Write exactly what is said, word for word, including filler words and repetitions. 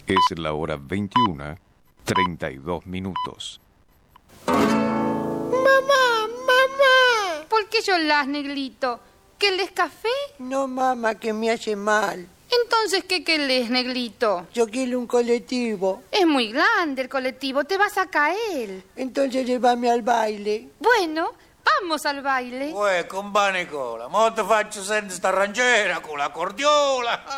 Es la hora veintiuna, treinta y dos minutos. ¡Mamá, mamá! ¿Por qué llorás, negrito? ¿Querés café? No, mamá, que me hace mal. Entonces, ¿qué querés, negrito? Yo quiero un colectivo. Es muy grande el colectivo, te vas a caer. Entonces llévame al baile. Bueno, vamos al baile. Uè, compare Nicola, mo te faccio senza sta rangiera con la cordiola.